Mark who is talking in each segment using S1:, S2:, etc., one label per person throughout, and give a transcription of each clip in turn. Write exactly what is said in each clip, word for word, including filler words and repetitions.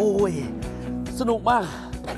S1: อ้ยสนุกมาก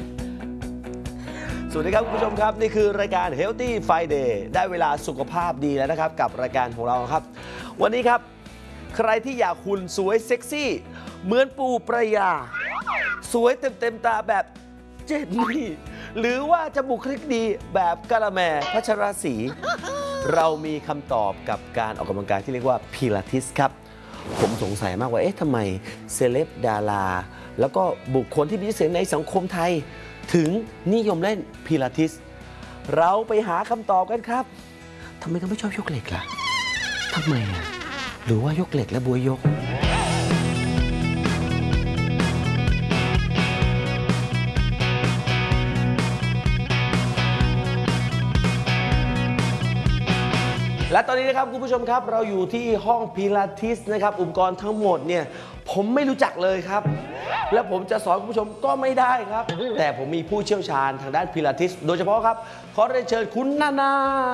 S1: สวัสดีครับคุณผู้ชมครับนี่คือรายการ Healthy Friday ได้เวลาสุขภาพดีแล้วนะครับกับรายการของเราครับวันนี้ครับใครที่อยากหุ่นสวยเซ็กซี่เหมือนปูประยาสวยเต็มเต็มตาแบบเจนนี่หรือว่าจะบุคลิกดีแบบกะละแมพัชรศรีเรามีคำตอบกับการออกกำลังกายที่เรียกว่าพิลาทิสครับผมสงสัยมากว่าเอ๊ะทำไมเซเลบดาราแล้วก็บุคคลที่มีชื่อเสียงในสังคมไทยถึงนิยมเล่นพิลาทิสเราไปหาคำตอบกันครับทำไมต้องไม่ชอบยกเหล็กล่ะทำไมอ่ะหรือว่ายกเหล็กและบวยยกและตอนนี้นะครับคุณผู้ชมครับเราอยู่ที่ห้องพิลาทิสนะครับอุปกรณ์ทั้งหมดเนี่ยผมไม่รู้จักเลยครับและผมจะสอนคุณผู้ชมก็ไม่ได้ครับแต่ผมมีผู้เชี่ยวชาญทางด้านพิลาทิสโดยเฉพาะครับขอเรียนเชิญคุณนานา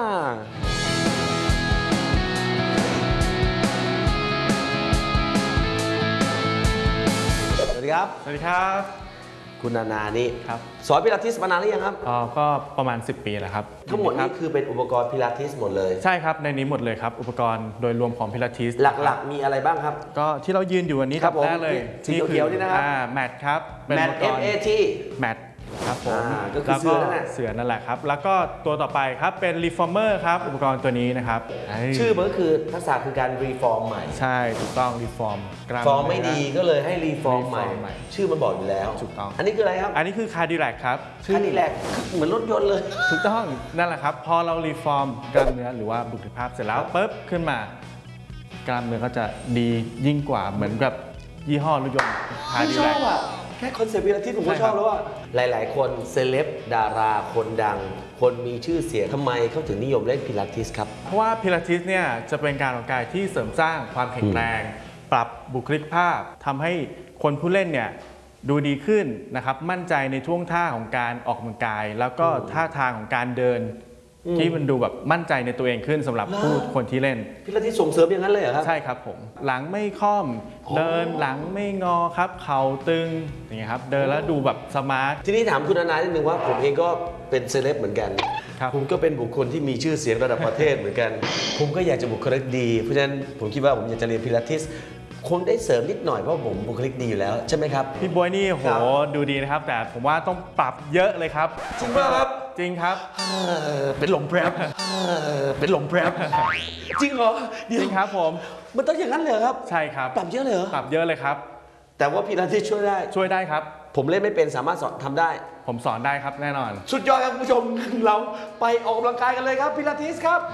S1: สวัสดีครับ
S2: สวัสดีครับ
S1: คุณนานานี่
S2: ครับ
S1: สอนพิลาทิสมานานหรือยังครับ
S2: อ๋อก็ประมาณสิบปีแล้วครับ
S1: ทั้งหมดนี้คือเป็นอุปกรณ์พิลาทิสหมดเลย
S2: ใช่ครับในนี้หมดเลยครับอุปกรณ์โดยรวมของพิลาทิส
S1: หลักๆมีอะไรบ้างครับ
S2: ก็ที่เรายืนอยู่วันนี้ครับแรกเลย
S1: สีเขียวนี่นะครับ
S2: แมทครับ
S1: แมท เอฟ เอ ที
S2: แมทครับผม
S1: ก็คือเสือนั่นแหละ
S2: เสือนั่นแหละครับแล้วก็ตัวต่อไปครับเป็นรีฟอร์เมอร์ครับอุปกรณ์ตัวนี้นะครับ
S1: ชื่อมันก็คือทักษะคือการรีฟอร์มใหม่
S2: ใช่ถูกต้องรีฟอร์ม
S1: ฟอร์มไม่ดีก็เลยให้รีฟอร์มใหม่ชื่อมันบอกอยู่แล้ว
S2: ถูกต้อง
S1: อันนี้คืออะไรครับ
S2: อันนี้คือคาร์ดิแลกครับ
S1: คาร์ดิแลกเหมือนรถยนต์เลย
S2: ถูกต้องนั่นแหละครับพอเรารีฟอร์มกล้ามเนื้อหรือว่าบุคลิกภาพเสร็จแล้วปุ๊บขึ้นมากล้ามเนื้อก็จะดียิ่งกว่าเหมือนกับยี่ห้อรถยนต์
S1: คาร์ดิแลกแค่คอนเซ็ปต์พิลาทิสผมก็ชอบแล้วว่าหลายๆคนเซเลบดาราคนดังคนมีชื่อเสียงทำไมเขาถึงนิยมเล่นพิลาทิสครับ
S2: เพราะว่าพิลาทิสเนี่ยจะเป็นการออกกำลังกายที่เสริมสร้างความแข็งแรงปรับบุคลิกภาพทำให้คนผู้เล่นเนี่ยดูดีขึ้นนะครับมั่นใจในท่วงท่าของการออกกำลังกายแล้วก็ท่าทางของการเดินที่มันดูแบบมั่นใจในตัวเองขึ้นสำหรับผู้คนที่เล่น
S1: พิลาทิสส่งเสริมอย่างนั้นเลยเหรอครับ
S2: ใช่ครับผมหลังไม่ค่อมเดินหลังไม่งอครับเข่าตึงอย่างเงี้ยครับเดินแล้วดูแบบสมาร์ท
S1: ทีนี้ถามคุณอนานิดนึงว่าผมเองก็เป็นเซเลบเหมือนกันผมก็เป็นบุคคลที่มีชื่อเสียงระดับประเทศเหมือนกันผมก็อยากจะบุคลิกดีเพราะฉะนั้นผมคิดว่าผมอยากจะเรียนพิลาทิสคงได้เสริมนิดหน่อยเพราะผมบุคลิกดีอยู่แล้วใช่ไหมครับ
S2: พี่บวยนี่โหดูดีนะครับแต่ผมว่าต้องปรับเยอะเลยครับ
S1: จริงป่ะครับ
S2: จริงครับ
S1: เป็นหลงแพรบเป็นหลงแพรบจริงเหรอ
S2: จริงครับผม
S1: มันต้องอย่างนั้นเลยครับ
S2: ใช่ครับ
S1: ปรับเยอะเลยเหรอ
S2: ปรับเยอะเลยครับ
S1: แต่ว่าพิลาทิสช่วยได้
S2: ช่วยได้ครับ
S1: ผมเล่นไม่เป็นสามารถสอนทำได้
S2: ผมสอนได้ครับแน่นอน
S1: สุดยอดครับคุณผู้ชมเราไปออกกำลังกายกันเลยครับพิลาทิสครับ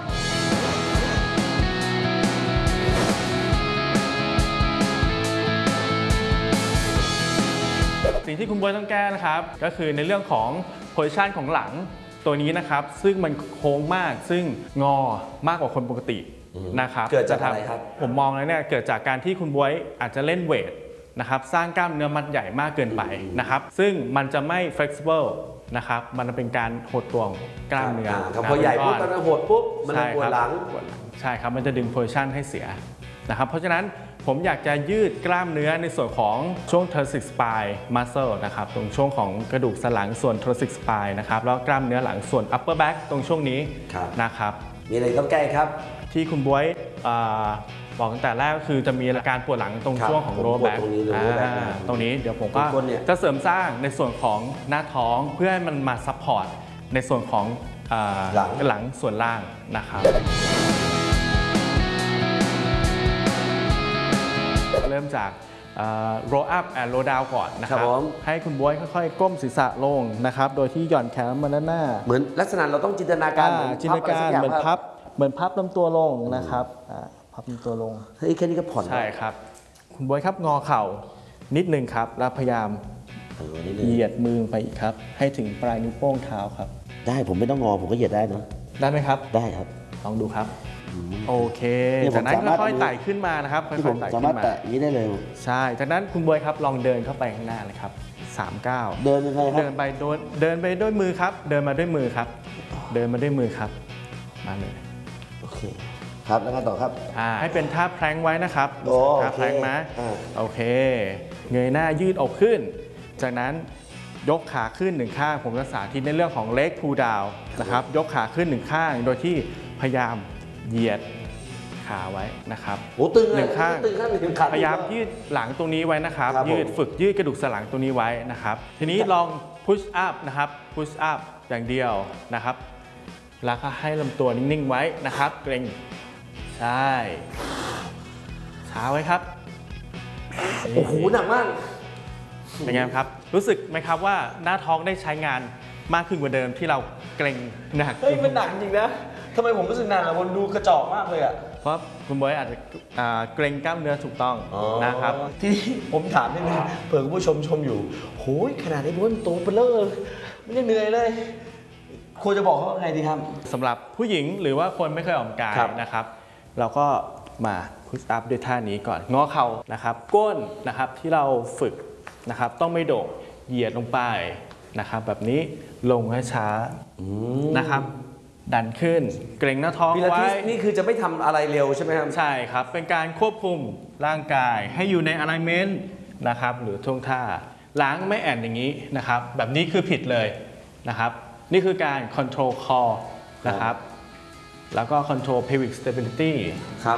S2: สิ่งที่คุณบวยต้องแก้นะครับก็คือในเรื่องของโพซิชันของหลังตัวนี้นะครับซึ่งมันโค้งมากซึ่งงอมากกว่าคนปกตินะครับ
S1: เกิดจากอะไรครับ
S2: ผมมองแล้วเนี่ยเกิดจากการที่คุณบวยอาจจะเล่นเวทนะครับสร้างกล้ามเนื้อมัดใหญ่มากเกินไปนะครับซึ่งมันจะไม่ flexible นะครับมันเป็นการหดตัวกล้ามเนื้อ
S1: พอใหญ่ปุ๊บมันหดปุ๊บมันปวดหลัง
S2: ใช่ครับมันจะดึงโพซิชันให้เสียนะครับเพราะฉะนั้นผมอยากจะยืดกล้ามเนื้อในส่วนของช่วง thoracic spine muscle นะครับตรงช่วงของกระดูกสันหลังส่วน thoracic spine นะครับแล้วกล้ามเนื้อหลังส่วน upper back ตรงช่วงนี้นะครับ
S1: มีอะไรต้องแก้ครับ
S2: ที่คุณบ๊วยบอกตั้งแต่แรกก็คือจะมีอาการปวดหลังตรงช่วงของ lower back ตรงนี้เดี๋ยวผมก็จะเสริมสร้างในส่วนของหน้าท้องเพื่อให้มันมา support ในส่วนของหลังส่วนล่างนะครับเริ่มจาก roll up and roll down ก่อนนะครับให้คุณบ๊วยค่อยๆก้มศีรษะลงนะครับโดยที่หย่อนแขนมาด้านหน้า
S1: เหมือนลักษณะเราต้องจินตนาการ
S2: จินตนาการเหมือนพับเหมือนพับลำตัวลงนะครับพับลำตัวลง
S1: เฮ้ยแค่นี้ก็ผ่อน
S2: ใช่ครับคุณบ๊วยครับงอเข่านิดนึงครับแล้วพยายามเหยียดมือไปอีกครับให้ถึงปลายนิ้วโป้งเท้าครับ
S1: ได้ผมไม่ต้องงอผมก็เหยียดได้นะ
S2: ได้ไหมครับ
S1: ได้ครับ
S2: ลองดูครับโอเคจากนั้นค่อยๆไต่ขึ้นมานะครับค่อยๆไต่ขึ้นมา
S1: อย่างนี้ได้เลย
S2: ใช่จากนั้นคุณบวยครับลองเดินเข้าไปข้างหน้าเลยครับสามก้าว
S1: เดินยังไงครับ
S2: เดินไปโดนเดินไปด้วยมือครับเดินมาด้วยมือครับเดินมาด้วยมือครับมาเลย
S1: โอเคครับแล้วก็ต่อครับ
S2: ให้เป็นท่าแพลงไว้นะครับ
S1: ท่า
S2: แพลงนะโอเคเงยหน้ายืดอกขึ้นจากนั้นยกขาขึ้นหนึ่งข้างผมจะสาธิตในเรื่องของ leg pull down นะครับยกขาขึ้นหนึ่งข้างโดยที่พยายามเหยียดขาไว้นะครับ
S1: โอ้ตึง
S2: ห
S1: เลย
S2: นึ่งข้าง
S1: ตึงข้างหนึ่งขา
S2: พยายามยืดหลังตรงนี้ไว้นะครับ
S1: ครับ
S2: ยืด
S1: ผม
S2: ฝึกยืดกระดูกสันหลังตรงนี้ไว้นะครับ ทีนี้ลอง push up นะครับ push up อย่างเดียวนะครับ แล้วก็ให้ลำตัวนิ่ง ๆ ไว้นะครับ เกร็งใช่ช้าไว้ครับ
S1: โอ้โหหนักมาก
S2: เป็นไงครับ รู้สึกไหมครับว่าหน้าท้องได้ใช้งานมากขึ้นกว่าเดิมที่เราเกร็งหนัก
S1: เฮ้ยมันหนักจริงนะทำไมผมรู้สึกหนักอะมันดูกระจอกมากเลยอะ
S2: เพราะคุณบอยอาจจะอ่าเกร็งกล้ามเนื้อถูกต้องนะครับ
S1: ทีนี้ผมถามนิดนึงเผื่อคุณผู้ชมชมอยู่โอ้ยขนาดนี้มันตัวเบลอไม่ได้เหนื่อยเลยควรจะบอกเขาไงดีครับ
S2: สำหรับผู้หญิงหรือว่าคนไม่เคยออกกำลังกาย
S1: ครับ
S2: นะครับ เราก็มาพุชอัพด้วยท่านี้ก่อนงอเข่านะครับ ก้นนะครับที่เราฝึกนะครับต้องไม่โด่งเหยียดลงไปนะครับแบบนี้ลงให้ช้านะครับดันขึ้นเกร็งหน้าท้อง
S1: พิลาทิ
S2: ไว้
S1: สนี่คือจะไม่ทำอะไรเร็วใช่ไหมครับ
S2: ใช่ครับเป็นการควบคุมร่างกายให้อยู่ใน alignment นะครับหรือท่วงท่าล้างไม่แอนอย่างนี้นะครับแบบนี้คือผิดเลยนะครับนี่คือการ control core นะครับแล้วก็ control pelvic stability
S1: ครับ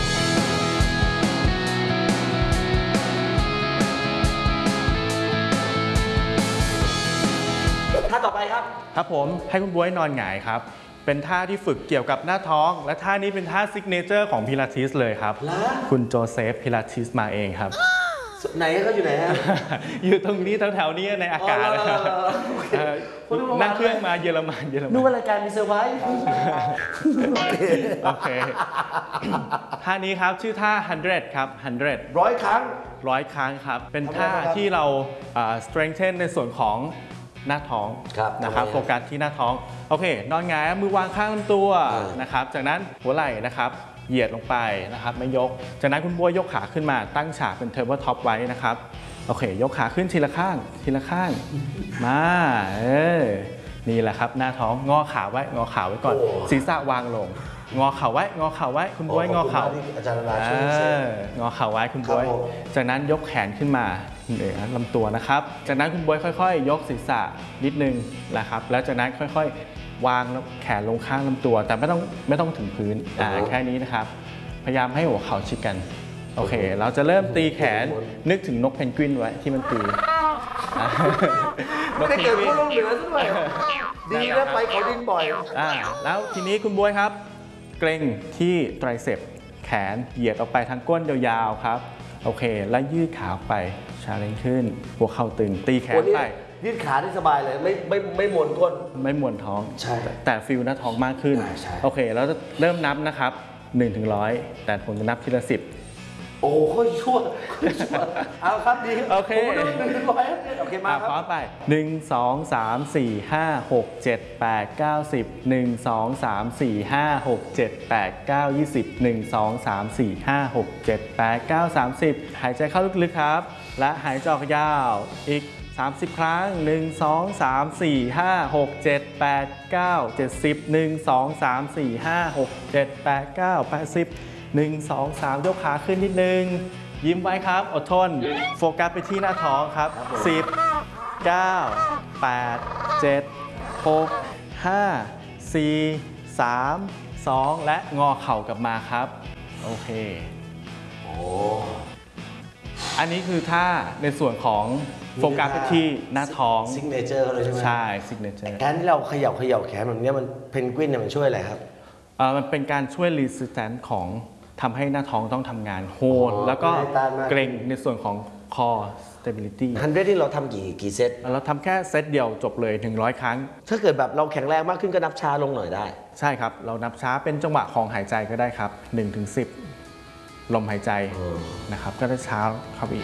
S1: ท่าต่อไปครับ
S2: ครับผมให้คุณบ๊วยนอนหงายครับเป็นท่าที่ฝึกเกี่ยวกับหน้าท้อง และท่านี้เป็นท่าซิกเนเจอร์ของพิลาทิสเลยครับ
S1: เหรอ
S2: คุณโจเซฟพิลาทิสมาเองครับ
S1: ไหนเขาอยู่ไหนฮะ
S2: อยู่ตรงนี้แถวๆนี้ในอากาศนะครับ
S1: อ๋อโอเค
S2: เอ่อนั่งเครื่องมาเยอรมันเยอรมัน
S1: นึกว่ารายการมีเซอร์ไพรส์
S2: โอเคท่านี้ครับชื่อท่าหนึ่งร้อยครับหนึ่งร้อย
S1: ร้อยครั้ง
S2: ร้อยครั้งครับ เป็นท่า
S1: ทำไมครับ
S2: ที่เราอ่า strengthen ในส่วนของหน้าท้อง
S1: ครับ
S2: นะครับ
S1: ทำไมครับ
S2: โฟกัสที่หน้าท้องโอเคนอนหงายมือวางข้างลำตัว
S1: อ่าน
S2: นะครับจากนั้นหัวไหล่นะครับเหยียดลงไปนะครับไม่ยก จากนั้นคุณบัวยกขาขึ้นมาตั้งฉากเป็นเทเบิลท็อปไว้นะครับโอเคยกขาขึ้นทีละข้างทีละข้างมาเออนี่แหละครับหน้าท้องงอขาไว้งอขาไว้ก่อนศีรษะวางลง งอเข่าไว้งอเข่าไว้คุณบ๊วยงอเข่า
S1: ขอบคุณมากที่อาจารย์นาช่วยเซฟ
S2: งอเข่าไว้คุณบ๊วย
S1: ครับผม
S2: จากนั้นยกแขนขึ้นมาเหนือลำตัวนะครับ จากนั้นคุณบ๊วยค่อยๆ ยกศีรษะนิดนึงนะครับ แล้วจากนั้นค่อยๆ วางแขนลงข้างลำตัว แต่ไม่ต้องไม่ต้องถึงพื้นอ่าแค่นี้นะครับ พยายามให้หัวเข่าชิดกัน โอเค เราจะเริ่มตีแขนนึกถึงนกเพนกวินไว้ที่มันตีอ่านก
S1: ไม่ได้
S2: เพน
S1: เกิด
S2: กวิ
S1: ขั้
S2: น
S1: วโลกเหนือซะด้วยดีนะไปเขาดินบ่อย
S2: อ่าแล้วทีนี้คุณบ๊วยครับ เกร็งที่ไตรเซปแขนเหยียดออกไปทางก้นยาวๆครับ โอเค แล้วยืดขาออกไปชาเลนจ์ขึ้น หัวเข่าตึงตีแขน
S1: วันนี้
S2: ไป
S1: ยืดขาได้สบายเลย ไม่ไม่ไม่มวนก้น
S2: ไม่มวนท้อง
S1: ใช่
S2: แต่ฟิลหน้าท้องมากขึ้น
S1: ใช่ใช่
S2: โอเค เราจะเริ่มนับนะครับหนึ่งถึงร้อยแต่ผมจะนับทีละสิบ
S1: โอ้โหโคตรชั่วโคตรชั่วเอาครับดี
S2: โอเค
S1: ผมดูหนึ่งถึงร้อยโอเคมา
S2: อ่ะ
S1: ค
S2: พร้อ
S1: รับ
S2: มไปหนึ่ง สอง สาม สี่ ห้า หก เจ็ด แปด เก้า สิบ หนึ่ง สอง สาม สี่ ห้า หก เจ็ด แปด เก้า ยี่สิบ หนึ่ง สอง สาม สี่ ห้า หก เจ็ด แปด เก้า สามสิบหายใจเข้าลึกๆครับ และหายใจออกยาวอีกสามสิบครั้งหนึ่ง สอง สาม สี่ ห้า หก เจ็ด แปด เก้า เจ็ดสิบ หนึ่ง สอง สาม สี่ ห้า หก เจ็ด แปด เก้า แปดสิบ หนึ่ง สอง สามยกขาขึ้นนิดนึงยิ้มไว้ครับอดทนโฟกัสไปที่หน้าท้องครับสิบ เก้า แปด เจ็ด หก ห้า สี่ สาม สอง และงอเข่ากลับมาครับโอเค
S1: โอ้
S2: อันนี้คือท่าในส่วนของโฟกัสไปที่หน้าท้อง
S1: ซิกเนเจอร์เขาเลยใช่ไหม
S2: ใช่ซิกเนเจอร์
S1: การที่เราเขย่าเขย่าแขนแบบเนี้ยมันเพนกวินเนี่ยมันช่วยอะไรครับ
S2: มันเป็นการช่วยรีสิสแตนซ์ของทำให้หน้าท้องต้องทำงานโฮล
S1: อ๋อ
S2: แล้วก็
S1: ให้ต้านมาก
S2: เกร็งในส่วนของ core stability
S1: ฮันเดรที่เราทำกี่กี่เซต
S2: เราทำแค่เซตเดียวจบเลยหนึ่งร้อยครั้ง
S1: ถ้าเกิดแบบเราแข็งแรงมากขึ้นก็นับช้าลงหน่อยได้
S2: ใช่ครับ เรานับช้าเป็นจังหวะของหายใจก็ได้ครับหนึ่งถึงสิบลมหายใจ
S1: เออ
S2: นะครับ ก็ได้ช้าเข้าไปอีก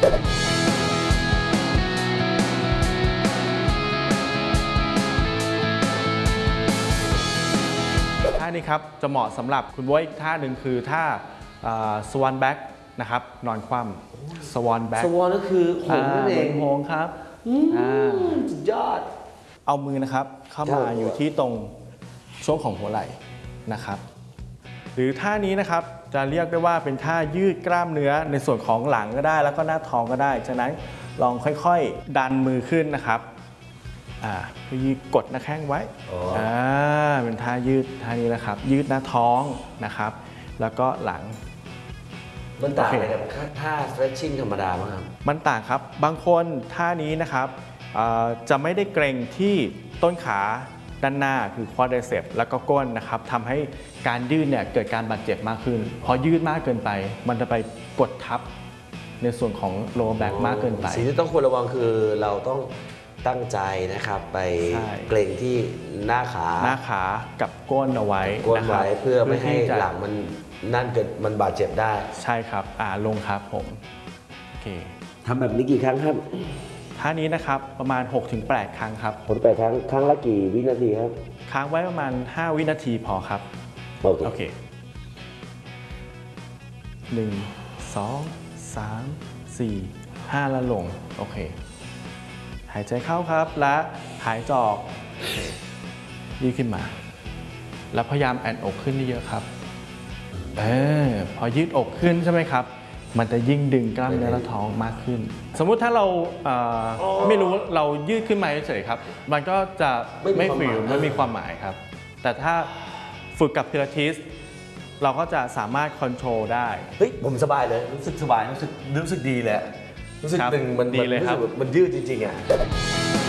S2: ท่านี้ครับ จะเหมาะสำหรับคุณบ๊วยอีกท่าหนึ่งคือท่าสวอนแบ็กนะครับ นอนคว่ำสวอนแบ็ก
S1: สวอนก็คือโหงนั่นเอง
S2: โหงครับ
S1: อืม
S2: อ่า
S1: สุดยอด
S2: เอามือนะครับเข้ามา
S1: ครับ
S2: อยู่ที่ตรงช่วงของหัวไหล่นะครับ หรือท่านี้นะครับจะเรียกได้ว่าเป็นท่ายืดกล้ามเนื้อในส่วนของหลังก็ได้ แล้วก็หน้าท้องก็ได้จากนั้นลองค่อยๆดันมือขึ้นนะครับอ่ายืดกดหน้าแข้งไว้อ่าเป็นท่ายืดท่านี้นะครับ ยืดหน้าท้องนะครับ แล้วก็หลัง
S1: มันต่างอะไรกับท่า stretching ธรรมดาไหมครับ
S2: มันต่างครับบางคนท่านี้นะครับจะไม่ได้เกรงที่ต้นขาด้านหน้าคือ quadriceps แล้วก็ก้นนะครับทำให้การยืดเนี่ยเกิดการบาดเจ็บมากขึ้นพอยืดมากเกินไปมันจะไปกดทับในส่วนของ lower back มากเกินไป
S1: สิ่งที่ต้องควรระวังคือเราต้องตั้งใจนะครับไปเกรงที่หน้าขา
S2: หน้าขากับก้นเอาไว้
S1: ก้นไว้เพื่อไม่ให้หลังมันนั่นเกิดมันบาดเจ็บได้
S2: ใช่ครับอ่าลงครับผมโอเค
S1: ทำแบบนี้กี่ครั้งครับ
S2: ท่านี้นะครับประมาณ หกถึงแปด ครั้งครับ
S1: ผมแปดครั้งครั้งละกี่วินาทีครับ
S2: ค้างไว้ประมาณห้าวินาทีพอครับโอเคหนึ่ง สอง สาม สี่ ห้าแล้วลงโอเคหายใจเข้าครับและหายใจออกยืดขึ้นมาแล้วพยายามแอนอกขึ้นเยอะครับเออพอยืดอกขึ้นใช่ไหมครับมันจะยิ่งดึงกล้ามเนื้อและท้องมากขึ้นสมมุติถ้าเราไม่รู้เรายืดขึ้นมาเฉยๆครับมันก็จะไม่ฟิลไม่มีความหมายครับแต่ถ้าฝึกกับพิลาทิสเราก็จะสามารถคอนโทรลได้
S1: เฮ้ยผมสบายเลยรู้สึกสบายรู้สึกรู้สึกดีเลยรู้สึกหนึ่งมันดีเลยครับมันยืดจริงๆอ่ะ